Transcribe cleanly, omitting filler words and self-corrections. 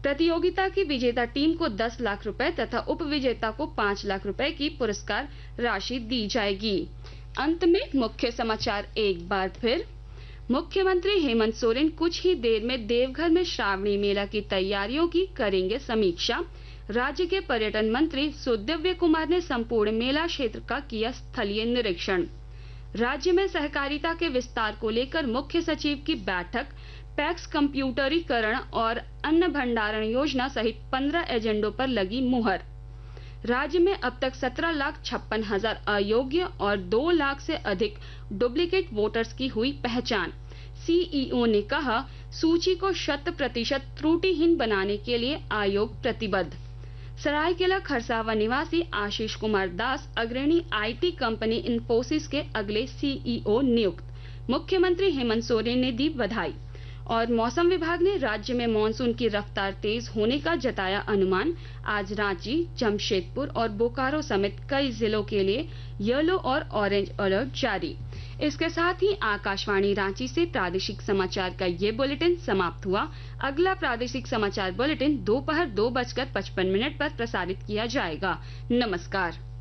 प्रतियोगिता की विजेता टीम को 10 लाख रुपए तथा उप विजेता को 5 लाख रुपए की पुरस्कार राशि दी जाएगी। अंत में मुख्य समाचार एक बार फिर। मुख्यमंत्री हेमंत सोरेन कुछ ही देर में देवघर में श्रावणी मेला की तैयारियों की करेंगे समीक्षा। राज्य के पर्यटन मंत्री सुदिव्य कुमार ने संपूर्ण मेला क्षेत्र का किया स्थलीय निरीक्षण। राज्य में सहकारिता के विस्तार को लेकर मुख्य सचिव की बैठक, पैक्स कंप्यूटरीकरण और अन्न भंडारण योजना सहित 15 एजेंडों पर लगी मुहर। राज्य में अब तक 17,56,000 अयोग्य और 2 लाख से अधिक डुप्लीकेट वोटर्स की हुई पहचान। सीईओ ने कहा, सूची को 100% त्रुटिहीन बनाने के लिए आयोग प्रतिबद्ध। सरायकेला खरसावा निवासी आशीष कुमार दास अग्रणी आईटी कंपनी इन्फोसिस के अगले सीईओ नियुक्त। मुख्यमंत्री हेमंत सोरेन ने दी बधाई। और मौसम विभाग ने राज्य में मानसून की रफ्तार तेज होने का जताया अनुमान। आज रांची, जमशेदपुर और बोकारो समेत कई जिलों के लिए येलो और ऑरेंज अलर्ट जारी। इसके साथ ही आकाशवाणी रांची से प्रादेशिक समाचार का ये बुलेटिन समाप्त हुआ। अगला प्रादेशिक समाचार बुलेटिन दोपहर 2:55 पर प्रसारित किया जाएगा। नमस्कार।